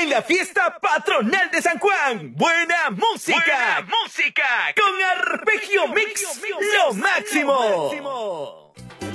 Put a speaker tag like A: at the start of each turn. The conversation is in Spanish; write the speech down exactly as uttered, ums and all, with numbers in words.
A: en la fiesta patronal de San Juan. Buena música. Buena música. Con Arpegio Mix, lo máximo. Lo máximo.